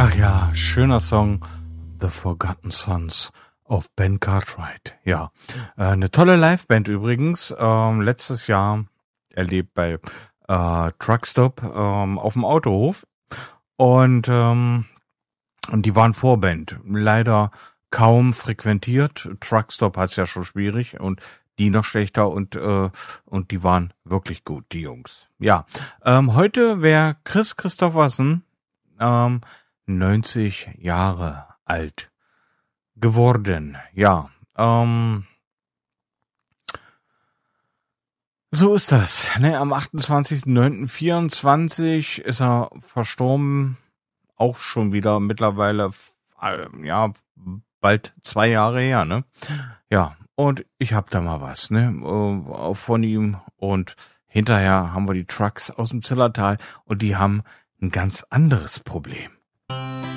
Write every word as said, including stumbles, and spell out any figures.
Ach ja, schöner Song, The Forgotten Sons of Ben Cartwright. Ja, äh, eine tolle Liveband übrigens. Ähm, letztes Jahr erlebt bei äh, Truckstop ähm, auf dem Autohof. Und, ähm, und die waren Vorband. Leider kaum frequentiert. Truckstop hat's ja schon schwierig und die noch schlechter und äh, und die waren wirklich gut, die Jungs. Ja, ähm, heute wäre Chris Christopherson ähm, neunzig Jahre alt geworden. Ja, ähm, so ist das. Ne? Am achtundzwanzigsten neunten vierundzwanzig ist er verstorben. Auch schon wieder mittlerweile, äh, ja, bald zwei Jahre her, ne? Ja, und ich hab da mal was, ne, äh, von ihm. Und hinterher haben wir die Trucks aus dem Zillertal und die haben ein ganz anderes Problem.